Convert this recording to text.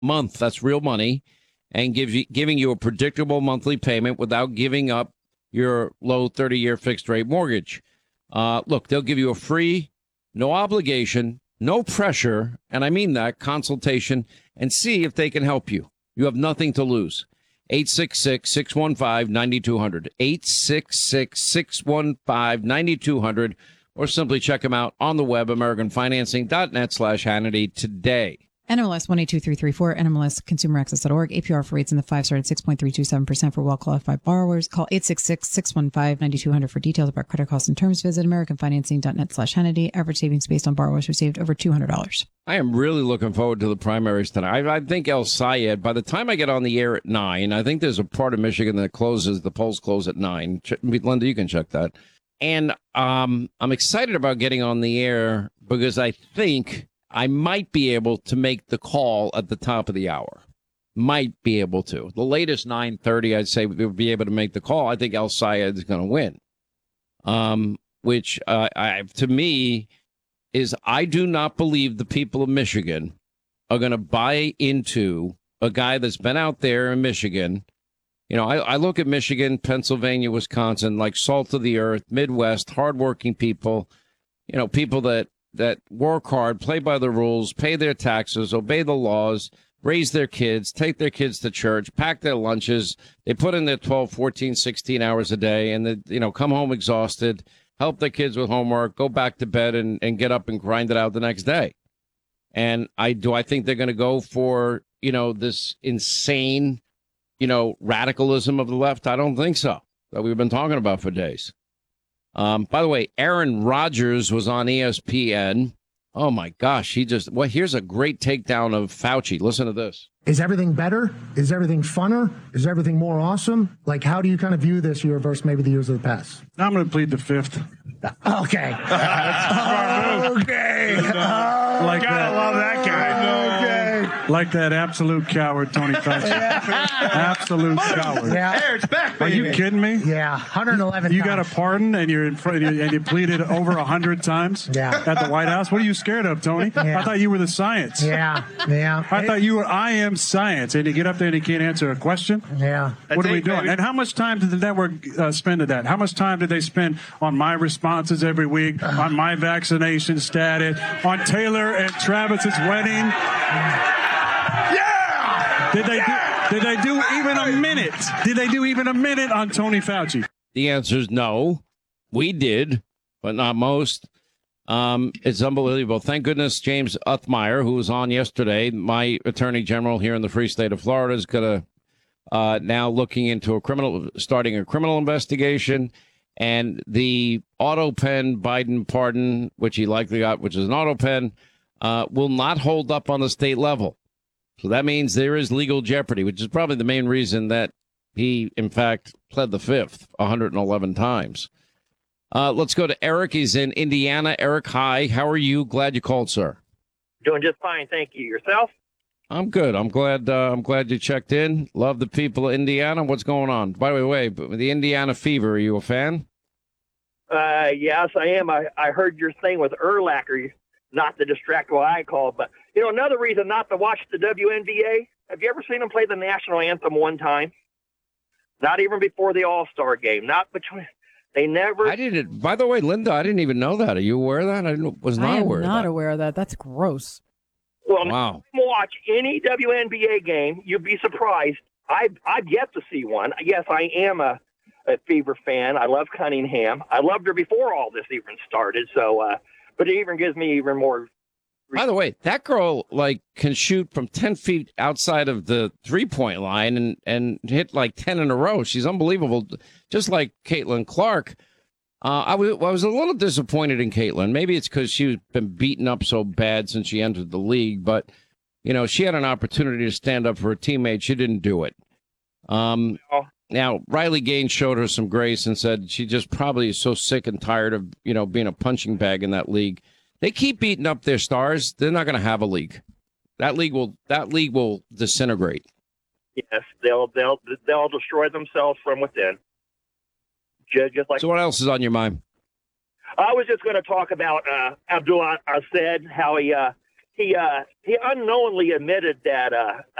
month. That's real money, and giving you a predictable monthly payment without giving up your low 30-year fixed rate mortgage. Look, they'll give you a free, no obligation, no pressure, and I mean that, consultation, and see if they can help you. You have nothing to lose. 866-615-9200. 866-615-9200. Or simply check them out on the web, AmericanFinancing.net/Hannity today. NMLS 182334, NMLSConsumerAccess.org. APR for rates in the 5-star at 6.327% for well-qualified borrowers. Call 866-615-9200 for details about credit costs and terms. Visit AmericanFinancing.net/Hannity. Average savings based on borrowers received over $200. I am really looking forward to the primaries tonight. I think El Sayed, by the time I get on the air at 9, I think there's a part of Michigan that closes, the polls close at 9. Linda, you can check that. And I'm excited about getting on the air because I think I might be able to make the call at the top of the hour. Might be able to. The latest 9:30, I'd say we'll be able to make the call. I think El Sayed is going to win. Which to me is, I do not believe the people of Michigan are going to buy into a guy that's been out there in Michigan. You know, I look at Michigan, Pennsylvania, Wisconsin, like salt of the earth, Midwest, hardworking people, you know, people that work hard, play by the rules, pay their taxes, obey the laws, raise their kids, take their kids to church, pack their lunches. They put in their 12, 14, 16 hours a day and, come home exhausted, help their kids with homework, go back to bed and get up and grind it out the next day. And I think they're going to go for, this insane, radicalism of the left? I don't think so. That we've been talking about for days. By the way, Aaron Rodgers was on ESPN. Oh, my gosh. Here's a great takedown of Fauci. Listen to this. Is everything better? Is everything funner? Is everything more awesome? Like, how do you kind of view this year versus maybe the years of the past? I'm going to plead the fifth. Okay. Okay. Like Gotta love that guy. Like that absolute coward, Tony Fauci. Absolute coward. Yeah. Hey, it's back, Are baby. you kidding me? Yeah, 111 You times. got a pardon and you're in front and you pleaded over 100 times Yeah. at the White House? What are you scared of, Tony? Yeah. I thought you were the science. Yeah, yeah. I thought you were I am science, and you get up there and you can't answer a question? Yeah. What are we it, doing? baby. And how much time did the network spend at that? How much time did they spend on my responses every week, on my vaccination status, on Taylor and Travis's wedding? Did they do even a minute? Did they do even a minute on Tony Fauci? The answer is no. We did, but not most. It's unbelievable. Thank goodness James Uthmeyer, who was on yesterday, my attorney general here in the free state of Florida, is going to now looking into starting a criminal investigation. And the auto pen Biden pardon, which he likely got, which is an auto pen, will not hold up on the state level. So that means there is legal jeopardy, which is probably the main reason that he, in fact, pled the fifth 111 times. Let's go to Eric. He's in Indiana. Eric, hi. How are you? Glad you called, sir. Doing just fine, thank you. Yourself? I'm good. I'm glad you checked in. Love the people of Indiana. What's going on? By the way, the Indiana Fever, are you a fan? Yes, I am. I heard your thing with Urlacher, not to distract while I called, but another reason not to watch the WNBA. Have you ever seen them play the national anthem one time? Not even before the All-Star game. Not between. They never. I didn't. By the way, Linda, I didn't even know that. Are you aware of that? I was not aware of that. I am not aware of that. That's gross. Well, wow. Watch any WNBA game, you'd be surprised. I've yet to see one. Yes, I am a Fever fan. I love Cunningham. I loved her before all this even started. So, but it even gives me even more. By the way, that girl can shoot from 10 feet outside of the 3-point line and hit 10 in a row. She's unbelievable, just like Caitlin Clark. I was a little disappointed in Caitlin. Maybe it's because she's been beaten up so bad since she entered the league. But, she had an opportunity to stand up for her teammate. She didn't do it. Now, Riley Gaines showed her some grace and said she just probably is so sick and tired of, being a punching bag in that league. They keep beating up their stars. They're not going to have a league. That league will disintegrate. Yes, they'll destroy themselves from within. Just like. So what else is on your mind? I was just going to talk about Abdullah Assad, how he he unknowingly admitted that